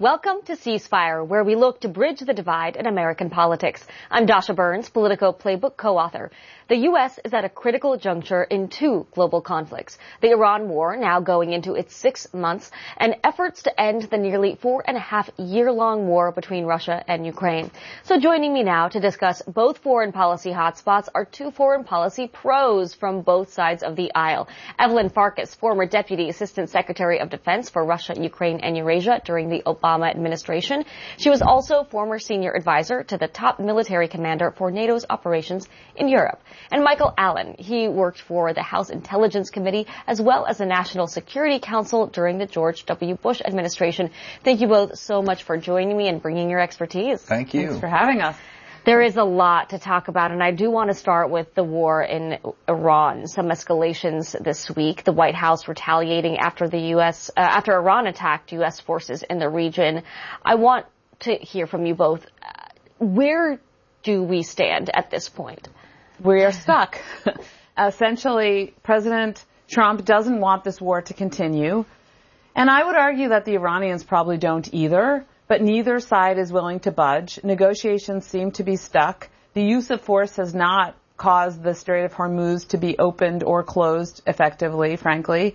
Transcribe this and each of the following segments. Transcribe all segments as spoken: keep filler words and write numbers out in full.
Welcome to Ceasefire, where we look to bridge the divide in American politics. I'm Dasha Burns, Politico Playbook co-author. The U S is at a critical juncture in two global conflicts. The Iran war, now going into its sixth month, and efforts to end the nearly four and a half year long war between Russia and Ukraine. So joining me now to discuss both foreign policy hotspots are two foreign policy pros from both sides of the aisle. Evelyn Farkas, former Deputy Assistant Secretary of Defense for Russia, Ukraine, and Eurasia during the Obama administration. She was also former senior advisor to the top military commander for NATO's operations in Europe. And Michael Allen, he worked for the House Intelligence Committee as well as the National Security Council during the George W. Bush administration. Thank you both so much for joining me and bringing your expertise. Thank you. Thanks for having us. There is a lot to talk about, and I do want to start with the war in Iran. Some escalations this week. The White House retaliating after the U S uh, after Iran attacked U S forces in the region. I want to hear from you both. Where do we stand at this point? We are stuck. Essentially, President Trump doesn't want this war to continue. And I would argue that the Iranians probably don't either, but neither side is willing to budge. Negotiations seem to be stuck. The use of force has not caused the Strait of Hormuz to be opened or closed effectively, frankly.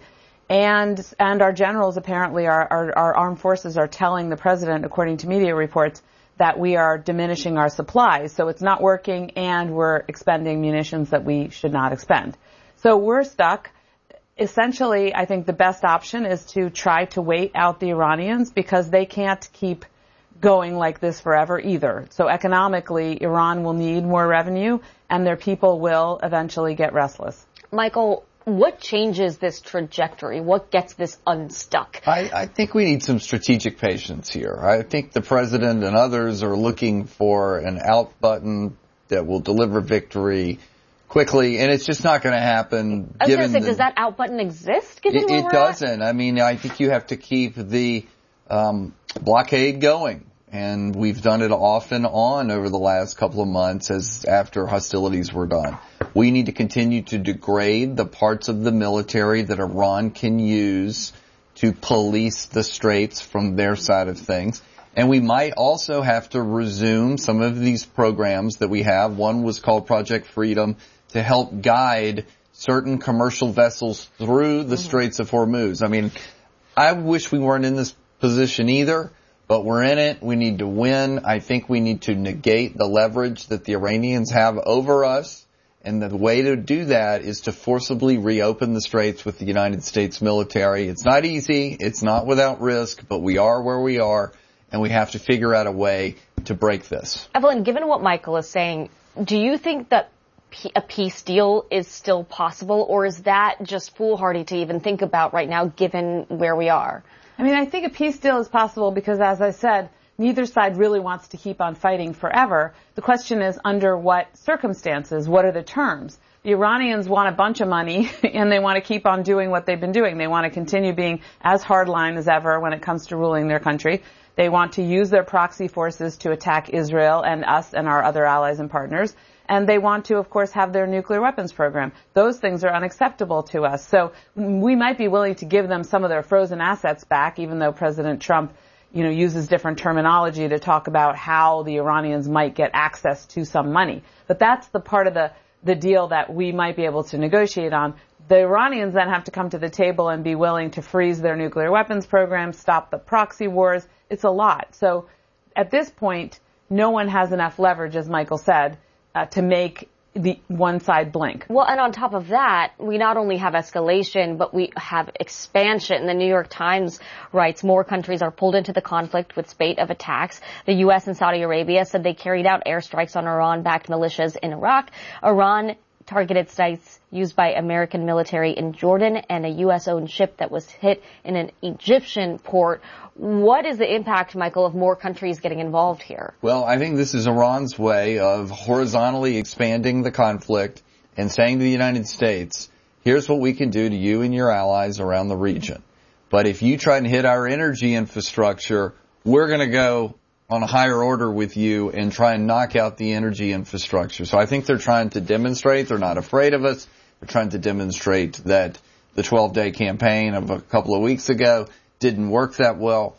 And and our generals, apparently, our, our, our armed forces are telling the president, according to media reports, that we are diminishing our supplies. So it's not working, and we're expending munitions that we should not expend. So we're stuck. Essentially, I think the best option is to try to wait out the Iranians because they can't keep going like this forever either. So economically, Iran will need more revenue, and their people will eventually get restless. Michael, what changes this trajectory? What gets this unstuck? I, I think we need some strategic patience here. I think the president and others are looking for an out button that will deliver victory quickly, and it's just not going to happen. I was going to say, the, does that out button exist? Given it where it we're doesn't. At? I mean, I think you have to keep the um, blockade going, and we've done it off and on over the last couple of months as after hostilities were done. We need to continue to degrade the parts of the military that Iran can use to police the straits from their side of things. And we might also have to resume some of these programs that we have. One was called Project Freedom to help guide certain commercial vessels through the mm-hmm. Straits of Hormuz. I mean, I wish we weren't in this position either, but we're in it. We need to win. I think we need to negate the leverage that the Iranians have over us. And the way to do that is to forcibly reopen the straits with the United States military. It's not easy. It's not without risk, but we are where we are, and we have to figure out a way to break this. Evelyn, given what Michael is saying, do you think that a peace deal is still possible, or is that just foolhardy to even think about right now, given where we are? I mean, I think a peace deal is possible because, as I said, neither side really wants to keep on fighting forever. The question is under what circumstances? What are the terms? The Iranians want a bunch of money, and they want to keep on doing what they've been doing. They want to continue being as hardline as ever when it comes to ruling their country. They want to use their proxy forces to attack Israel and us and our other allies and partners. And they want to, of course, have their nuclear weapons program. Those things are unacceptable to us. So we might be willing to give them some of their frozen assets back, even though President Trump, you know, uses different terminology to talk about how the Iranians might get access to some money. But that's the part of the, the deal that we might be able to negotiate on. The Iranians then have to come to the table and be willing to freeze their nuclear weapons program, stop the proxy wars. It's a lot. So at this point, no one has enough leverage, as Michael said, uh, to make the one side blink. Well, and on top of that, we not only have escalation, but we have expansion. The New York Times writes more countries are pulled into the conflict with spate of attacks. The U S and Saudi Arabia said they carried out airstrikes on Iran-backed militias in Iraq. Iran targeted sites used by American military in Jordan and a U S-owned ship that was hit in an Egyptian port. What is the impact, Michael, of more countries getting involved here? Well, I think this is Iran's way of horizontally expanding the conflict and saying to the United States, here's what we can do to you and your allies around the region. But if you try and hit our energy infrastructure, we're going to go on a higher order with you and try and knock out the energy infrastructure. So I think they're trying to demonstrate they're not afraid of us. They're trying to demonstrate that the twelve-day campaign of a couple of weeks ago didn't work that well.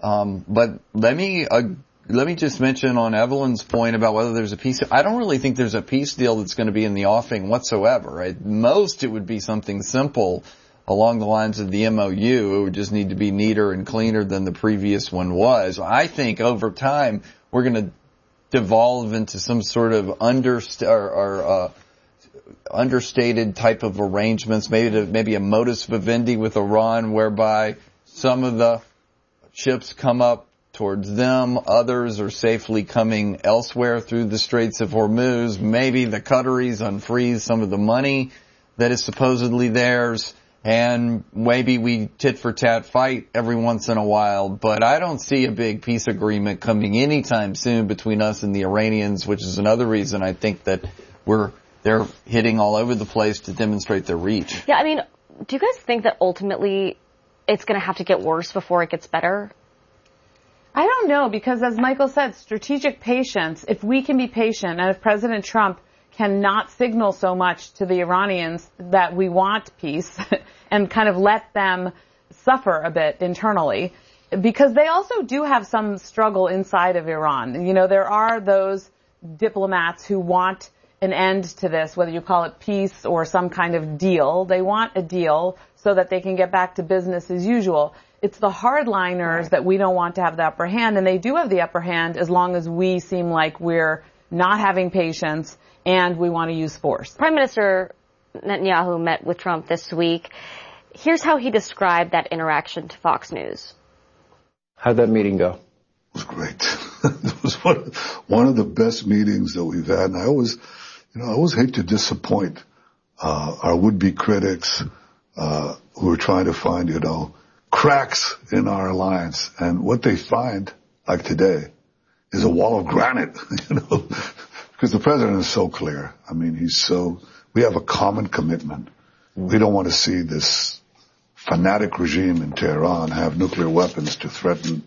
Um, but let me, uh, let me just mention on Evelyn's point about whether there's a peace, I don't really think there's a peace deal that's going to be in the offing whatsoever. At most, it would be something simple along the lines of the M O U. It would just need to be neater and cleaner than the previous one was. I think over time, we're going to devolve into some sort of underst- or, or uh, understated type of arrangements, maybe to, maybe a modus vivendi with Iran, whereby some of the ships come up towards them, others are safely coming elsewhere through the Straits of Hormuz. Maybe the Qataris unfreeze some of the money that is supposedly theirs, and maybe we tit for tat fight every once in a while. But I don't see a big peace agreement coming anytime soon between us and the Iranians, which is another reason I think that we're they're hitting all over the place to demonstrate their reach. Yeah, I mean, do you guys think that ultimately it's going to have to get worse before it gets better? I don't know, because as Michael said, strategic patience, if we can be patient, and if President Trump cannot signal so much to the Iranians that we want peace and kind of let them suffer a bit internally, because they also do have some struggle inside of Iran. You know, there are those diplomats who want an end to this, whether you call it peace or some kind of deal. They want a deal so that they can get back to business as usual. It's the hardliners right. that we don't want to have the upper hand, and they do have the upper hand as long as we seem like we're not having patience and we want to use force. Prime Minister Netanyahu met with Trump this week. Here's how he described that interaction to Fox News. How'd that meeting go? It was great. It was one, one of the best meetings that we've had, and I always, you know, I always hate to disappoint uh, our would-be critics uh, who are trying to find, you know, cracks in our alliance. And what they find, like today, is a wall of granite, you know, because the president is so clear. I mean, he's so, we have a common commitment. We don't want to see this fanatic regime in Tehran have nuclear weapons to threaten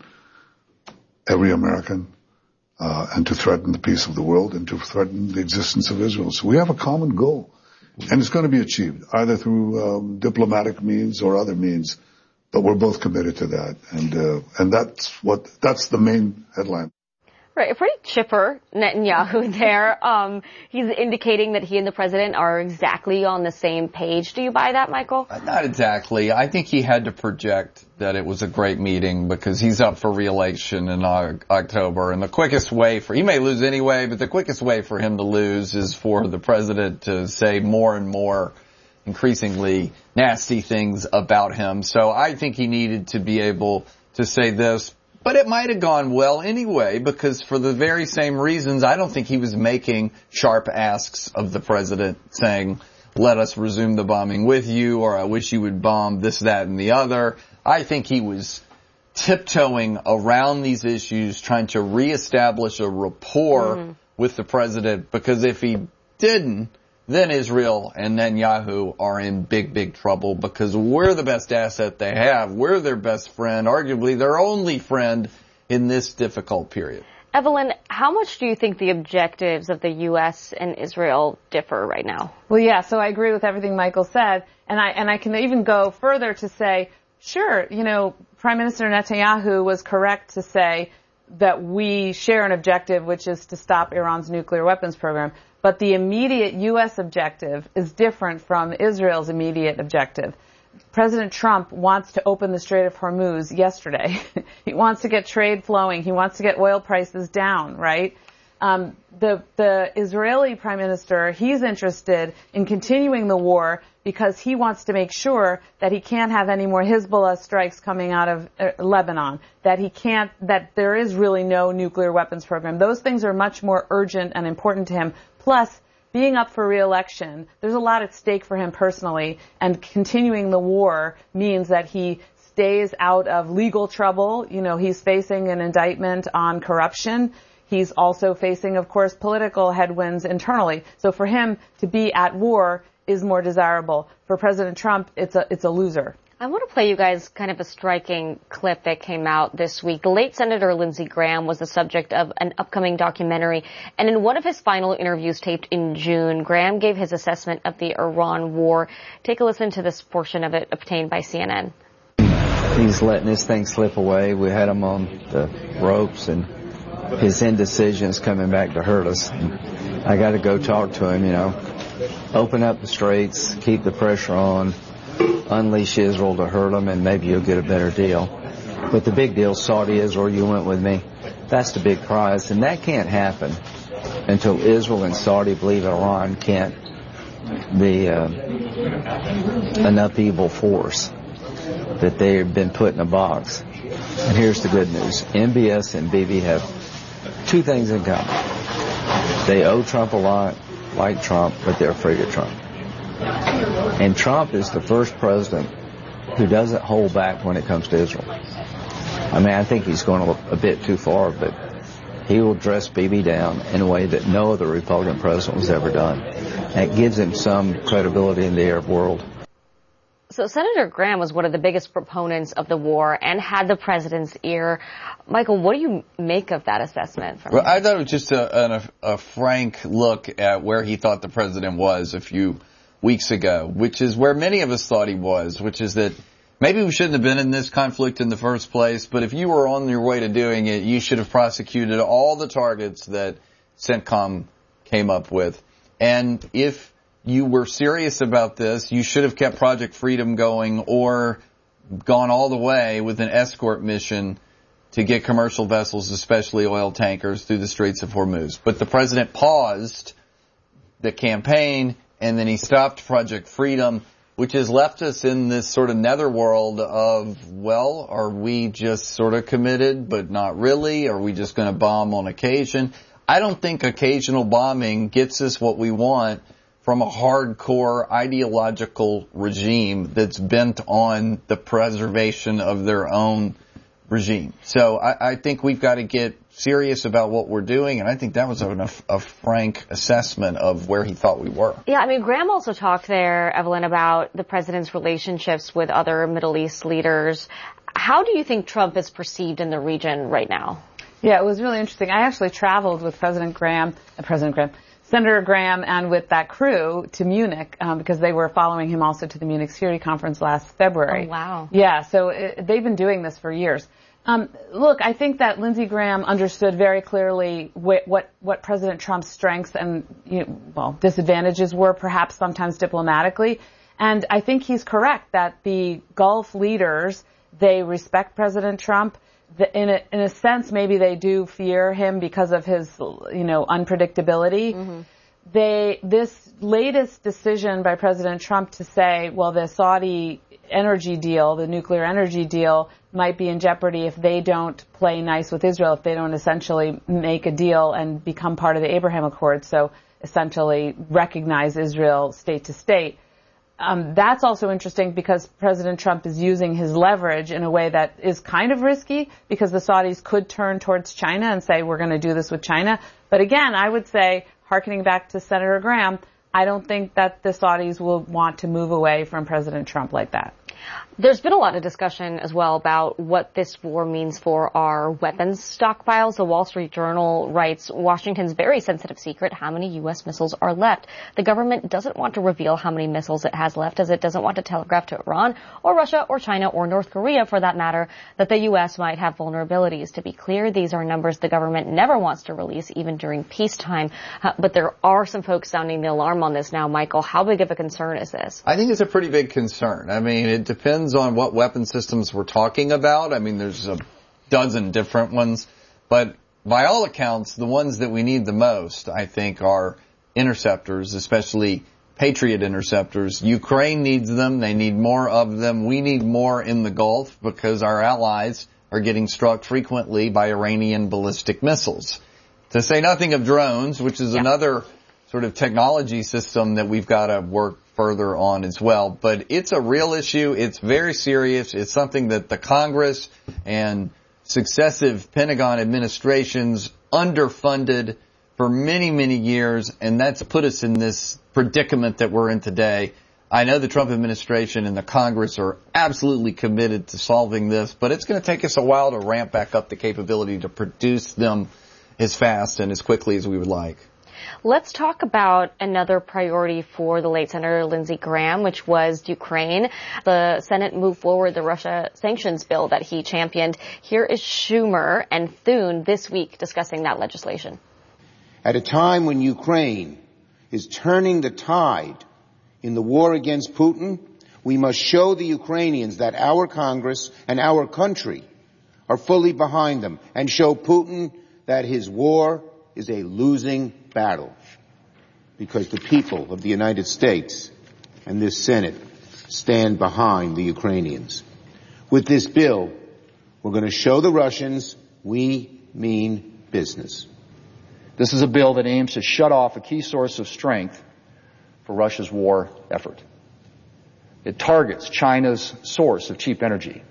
every American, uh, and to threaten the peace of the world and to threaten the existence of Israel. So we have a common goal, and it's going to be achieved either through um, diplomatic means or other means. But we're both committed to that, and uh, and that's what that's the main headline. Right, a pretty chipper Netanyahu there. Um, he's indicating that he and the president are exactly on the same page. Do you buy that, Michael? Not exactly. I think he had to project that it was a great meeting because he's up for re-election in October, and the quickest way for, he may lose anyway, but the quickest way for him to lose is for the president to say more and more increasingly nasty things about him. So I think he needed to be able to say this, but it might have gone well anyway, because for the very same reasons, I don't think he was making sharp asks of the president saying, let us resume the bombing with you, or I wish you would bomb this, that, and the other. I think he was tiptoeing around these issues, trying to reestablish a rapport mm. with the president, because if he didn't, then Israel and Netanyahu are in big, big trouble, because we're the best asset they have. We're their best friend, arguably their only friend in this difficult period. Evelyn, how much do you think the objectives of the U S and Israel differ right now? Well, yeah, so I agree with everything Michael said, and I and I can even go further to say, sure, you know, Prime Minister Netanyahu was correct to say that we share an objective, which is to stop Iran's nuclear weapons program. But the immediate U S objective is different from Israel's immediate objective. President Trump wants to open the Strait of Hormuz yesterday. He wants to get trade flowing. He wants to get oil prices down, right? Um, the, the Israeli prime minister, he's interested in continuing the war because he wants to make sure that he can't have any more Hezbollah strikes coming out of uh, Lebanon, that he can't, that there is really no nuclear weapons program. Those things are much more urgent and important to him. Plus, being up for re-election, there's a lot at stake for him personally, and continuing the war means that he stays out of legal trouble. You know, he's facing an indictment on corruption. He's also facing, of course, political headwinds internally. So for him to be at war is more desirable. For President Trump, it's a, it's a loser. I want to play you guys kind of a striking clip that came out this week. The late Senator Lindsey Graham was the subject of an upcoming documentary, and in one of his final interviews taped in June, Graham gave his assessment of the Iran war. Take a listen to this portion of it obtained by C N N. he's letting this thing slip away. We had him on the ropes, and his indecision is coming back to hurt us. And I got to go talk to him, you know. Open up the straits, keep the pressure on, unleash Israel to hurt them, and maybe you'll get a better deal. But the big deal, Saudi Israel, you went with me. That's the big prize, and that can't happen until Israel and Saudi believe Iran can't be uh, an upheaval force, that they've been put in a box. And here's the good news. M B S and Bibi have two things in common. They owe Trump a lot, like Trump, but they're afraid of Trump. And Trump is the first president who doesn't hold back when it comes to Israel. I mean, I think he's going a, a bit too far, but he will dress Bibi down in a way that no other Republican president has ever done. And it gives him some credibility in the Arab world. So Senator Graham was one of the biggest proponents of the war and had the president's ear. Michael, what do you make of that assessment? From well, I thought it was just a, a, a frank look at where he thought the president was a few weeks ago, which is where many of us thought he was, which is that maybe we shouldn't have been in this conflict in the first place, but if you were on your way to doing it, you should have prosecuted all the targets that CENTCOM came up with. And if you were serious about this, you should have kept Project Freedom going or gone all the way with an escort mission to get commercial vessels, especially oil tankers, through the Straits of Hormuz. But the president paused the campaign, and then he stopped Project Freedom, which has left us in this sort of netherworld of, well, are we just sort of committed, but not really? Are we just going to bomb on occasion? I don't think occasional bombing gets us what we want from a hardcore ideological regime that's bent on the preservation of their own regime. So I, I think we've got to get serious about what we're doing, and I think that was a, a frank assessment of where he thought we were. Yeah, I mean, Graham also talked there, Evelyn, about the president's relationships with other Middle East leaders. How do you think Trump is perceived in the region right now? Yeah, it was really interesting. I actually traveled with President Graham, uh, President Graham, Senator Graham, and with that crew to Munich um, because they were following him also to the Munich Security Conference last February. Oh, wow. Yeah, so it, they've been doing this for years. Um, look, I think that Lindsey Graham understood very clearly wh- what what President Trump's strengths and you know, well disadvantages were, perhaps sometimes diplomatically. And I think he's correct that the Gulf leaders, they respect President Trump. The, in a in a sense, maybe they do fear him because of his you know unpredictability. Mm-hmm. They this latest decision by President Trump to say, well, the Saudi energy deal, the nuclear energy deal, might be in jeopardy if they don't play nice with Israel, if they don't essentially make a deal and become part of the Abraham Accords, so essentially recognize Israel state to state. Um, that's also interesting because President Trump is using his leverage in a way that is kind of risky because the Saudis could turn towards China and say, we're going to do this with China. But again, I would say, hearkening back to Senator Graham, I don't think that the Saudis will want to move away from President Trump like that. There's been a lot of discussion as well about what this war means for our weapons stockpiles. The Wall Street Journal writes Washington's very sensitive secret, how many U S missiles are left. The government doesn't want to reveal how many missiles it has left, as it doesn't want to telegraph to Iran or Russia or China or North Korea, for that matter, that the U S might have vulnerabilities. To be clear, these are numbers the government never wants to release, even during peacetime. Uh, but there are some folks sounding the alarm on this now. Michael, how big of a concern is this? I think it's a pretty big concern. I mean, it depends on what weapon systems we're talking about. I mean, there's a dozen different ones, but by all accounts, the ones that we need the most, I think, are interceptors, especially Patriot interceptors. Ukraine needs them. They need more of them. We need more in the Gulf because our allies are getting struck frequently by Iranian ballistic missiles. To say nothing of drones, which is yeah. another sort of technology system that we've got to work further on as well. But it's a real issue. It's very serious. It's something that the Congress and successive Pentagon administrations underfunded for many, many years, and that's put us in this predicament that we're in today. I know the Trump administration and the Congress are absolutely committed to solving this, but it's going to take us a while to ramp back up the capability to produce them as fast and as quickly as we would like. Let's talk about another priority for the late Senator Lindsey Graham, which was Ukraine. The Senate moved forward the Russia sanctions bill that he championed. Here is Schumer and Thune this week discussing that legislation. At a time when Ukraine is turning the tide in the war against Putin, we must show the Ukrainians that our Congress and our country are fully behind them, and show Putin that his war is a losing battle, because the people of the United States and this Senate stand behind the Ukrainians. With this bill, we're going to show the Russians we mean business. This is a bill that aims to shut off a key source of strength for Russia's war effort. It targets China's source of cheap energy.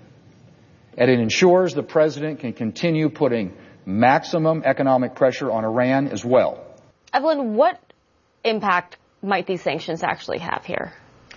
And it ensures the president can continue putting maximum economic pressure on Iran as well. Evelyn, what impact might these sanctions actually have here?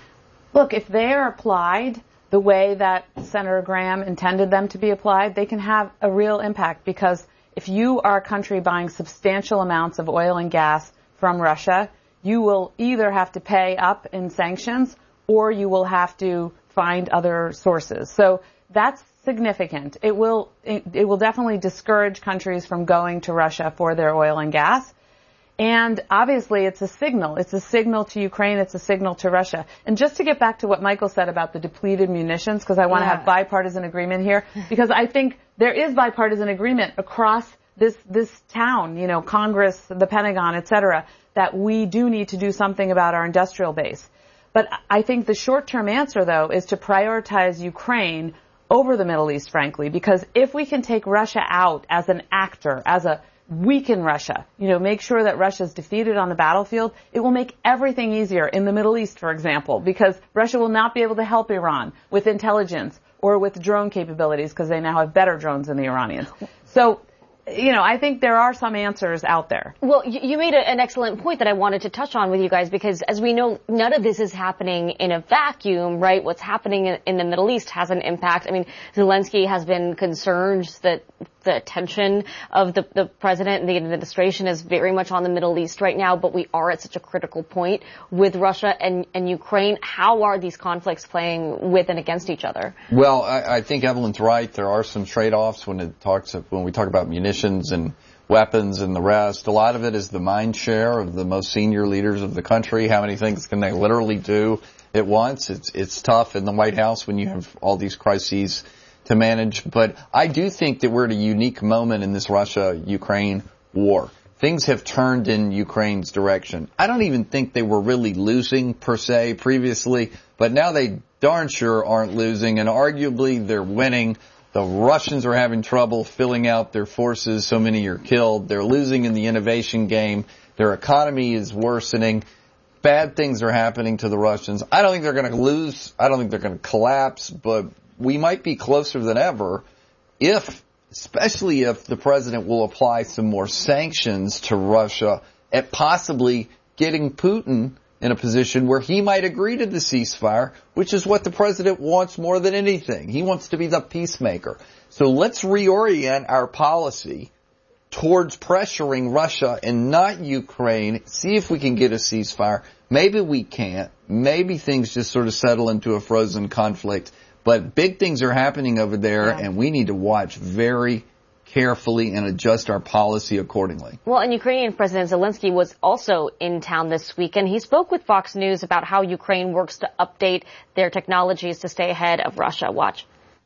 Look, if they are applied the way that Senator Graham intended them to be applied, they can have a real impact, because if you are a country buying substantial amounts of oil and gas from Russia, you will either have to pay up in sanctions or you will have to find other sources. So that's significant. It will it, it will definitely discourage countries from going to Russia for their oil and gas. And obviously it's a signal. It's a signal to Ukraine. It's a signal to Russia. And just to get back to what Michael said about the depleted munitions, because I want to yeah. have bipartisan agreement here, because I think there is bipartisan agreement across this this town, you know, Congress, the Pentagon, et cetera, that we do need to do something about our industrial base. But I think the short-term answer, though, is to prioritize Ukraine over the Middle East, frankly, because if we can take Russia out as an actor, as a weaken Russia, you know, make sure that Russia is defeated on the battlefield, it will make everything easier in the Middle East, for example, because Russia will not be able to help Iran with intelligence or with drone capabilities, because they now have better drones than the Iranians. So, you know, I think there are some answers out there. Well, you made an excellent point that I wanted to touch on with you guys, because as we know, none of this is happening in a vacuum, right? What's happening in the Middle East has an impact. I mean, Zelensky has been concerned that the attention of the, the president and the administration is very much on the Middle East right now, but we are at such a critical point with Russia and, and Ukraine. How are these conflicts playing with and against each other? Well, I, I think Evelyn's right. There are some trade-offs when it talks when we talk about munitions and weapons and the rest. A lot of it is the mind share of the most senior leaders of the country. How many things can they literally do at once? It's it's tough in the White House when you have all these crises to manage. But I do think that we're at a unique moment in this Russia-Ukraine war. Things have turned in Ukraine's direction. I don't even think they were really losing per se previously, but now they darn sure aren't losing, and arguably they're winning. The Russians are having trouble filling out their forces. So many are killed. They're losing in the innovation game. Their economy is worsening. Bad things are happening to the Russians. I don't think they're going to lose. I don't think they're going to collapse, but we might be closer than ever if, especially if the president will apply some more sanctions to Russia at possibly getting Putin in a position where he might agree to the ceasefire, which is what the president wants more than anything. He wants to be the peacemaker. So let's reorient our policy towards pressuring Russia and not Ukraine. See if we can get a ceasefire. Maybe we can't. Maybe things just sort of settle into a frozen conflict. But big things are happening over there, yeah. and we need to watch very carefully and adjust our policy accordingly. Well, and Ukrainian President Zelensky was also in town this week, and he spoke with Fox News about how Ukraine works to update their technologies to stay ahead of Russia. Watch.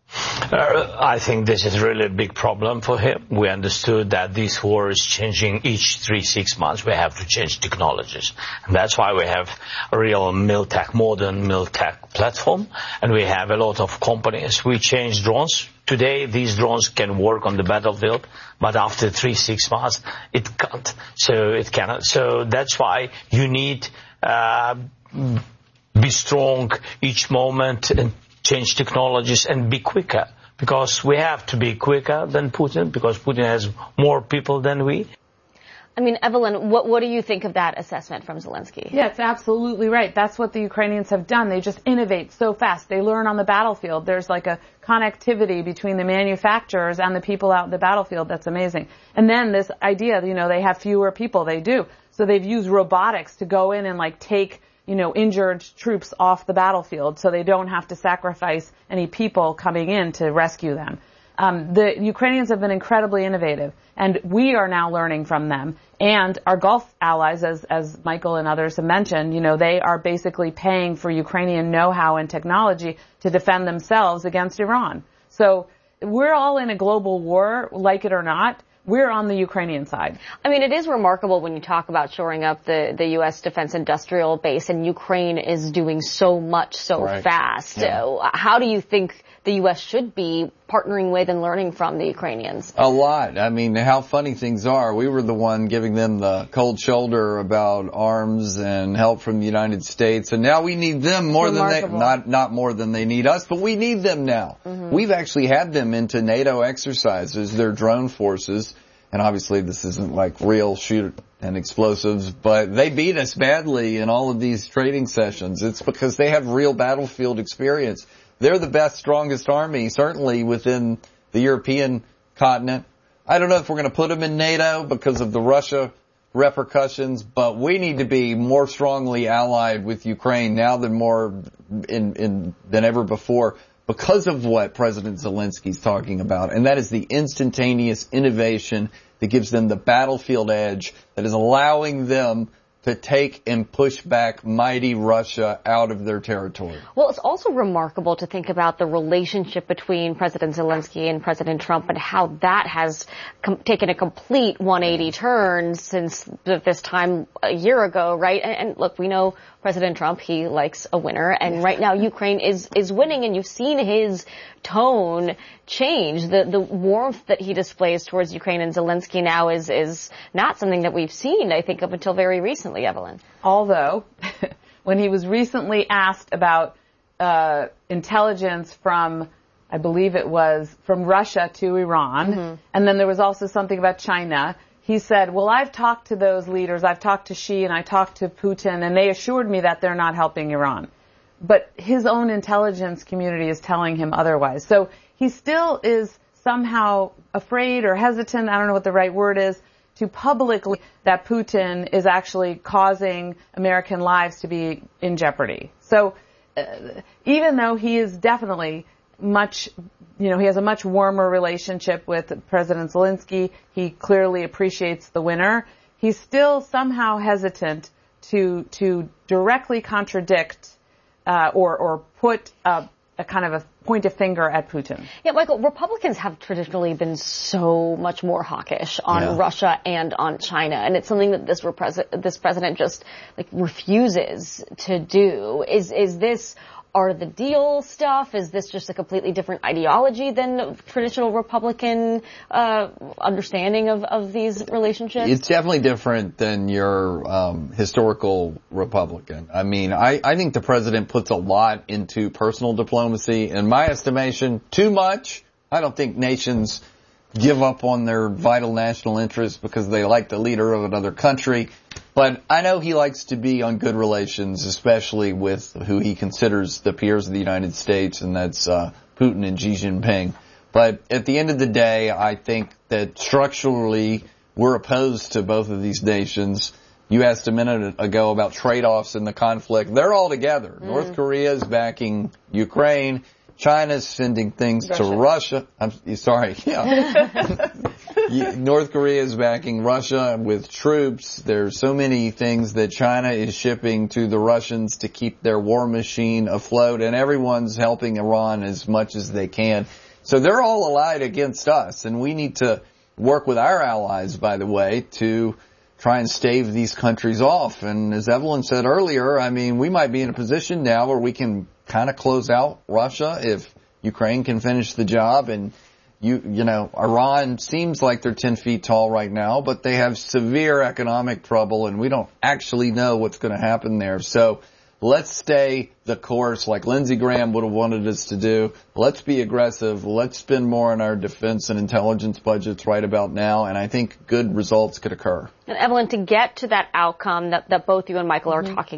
Uh, I think this is really a big problem for him. We understood that this war is changing each three, six months. We have to change technologies. And that's why we have a real Miltech, modern Miltech platform. And we have a lot of companies. We change drones. Today, these drones can work on the battlefield, but after three, six months, it can't. So it cannot. So that's why you need, uh, be strong each moment and change technologies and be quicker, because we have to be quicker than Putin, because Putin has more people than we. I mean, Evelyn, what, what do you think of that assessment from Zelensky? Yeah, it's absolutely right. That's what the Ukrainians have done. They just innovate so fast. They learn on the battlefield. There's like a connectivity between the manufacturers and the people out in the battlefield that's amazing. And then this idea, you know, they have fewer people. They do. So they've used robotics to go in and like take, you know, injured troops off the battlefield so they don't have to sacrifice any people coming in to rescue them. Um, the Ukrainians have been incredibly innovative, and we are now learning from them. And our Gulf allies, as, as Michael and others have mentioned, you know, they are basically paying for Ukrainian know-how and technology to defend themselves against Iran. So we're all in a global war, like it or not. We're on the Ukrainian side. I mean, it is remarkable when you talk about shoring up the, the U S defense industrial base, and Ukraine is doing so much so right. fast. Yeah. So how do you think the U S should be partnering with and learning from the Ukrainians? A lot. I mean, how funny things are. We were the one giving them the cold shoulder about arms and help from the United States, and now we need them more than they, not, not more than they need us, but we need them now. Mm-hmm. We've actually had them into NATO exercises, their drone forces, and obviously this isn't like real shoot and explosives, but they beat us badly in all of these training sessions. It's because they have real battlefield experience. They're the best, strongest army, certainly within the European continent. I don't know if we're going to put them in NATO because of the Russia repercussions, but we need to be more strongly allied with Ukraine now than more in, in, than ever before because of what President Zelensky's talking about. And that is the instantaneous innovation that gives them the battlefield edge that is allowing them to take and push back mighty Russia out of their territory. Well, it's also remarkable to think about the relationship between President Zelensky and President Trump and how that has com- taken a complete one eighty turn since this time a year ago, right? And, and look, we know President Trump, he likes a winner, and right now Ukraine is, is winning, and you've seen his tone change. The, the warmth that he displays towards Ukraine and Zelensky now is, is not something that we've seen, I think, up until very recently, Evelyn. Although, when he was recently asked about uh, intelligence from, I believe it was, from Russia to Iran, mm-hmm. and then there was also something about China, he said, well, I've talked to those leaders, I've talked to Xi and I talked to Putin, and they assured me that they're not helping Iran. But his own intelligence community is telling him otherwise. So he still is somehow afraid or hesitant, I don't know what the right word is, to publicly that Putin is actually causing American lives to be in jeopardy. So uh, even though he is definitely much, you know, he has a much warmer relationship with President Zelensky, he clearly appreciates the winner, he's still somehow hesitant to to directly contradict uh, or or put a, a kind of a point a finger at Putin. Yeah, Michael, Republicans have traditionally been so much more hawkish on yeah. Russia and on China, and it's something that this repres- this president just like refuses to do. Is is this are the deal stuff? Is this just a completely different ideology than traditional Republican uh, understanding of, of these relationships? It's definitely different than your um, historical Republican. I mean, I, I think the president puts a lot into personal diplomacy. In my estimation, too much. I don't think nations give up on their vital national interests because they like the leader of another country. But I know he likes to be on good relations, especially with who he considers the peers of the United States, and that's uh, Putin and Xi Jinping. But at the end of the day, I think that structurally we're opposed to both of these nations. You asked a minute ago about trade-offs in the conflict. They're all together. Mm. North Korea is backing Ukraine. China's sending things Russia. to Russia. I'm sorry. Yeah. North Korea is backing Russia with troops. There's so many things that China is shipping to the Russians to keep their war machine afloat, and everyone's helping Iran as much as they can. So they're all allied against us, and we need to work with our allies, by the way, to try and stave these countries off. And as Evelyn said earlier, I mean, we might be in a position now where we can kind of close out Russia if Ukraine can finish the job. And you, you know, Iran seems like they're ten feet tall right now, but they have severe economic trouble, and we don't actually know what's going to happen there. So let's stay the course like Lindsey Graham would have wanted us to do. Let's be aggressive. Let's spend more on our defense and intelligence budgets right about now, and I think good results could occur. And Evelyn, to get to that outcome that, that both you and Michael are mm-hmm. talking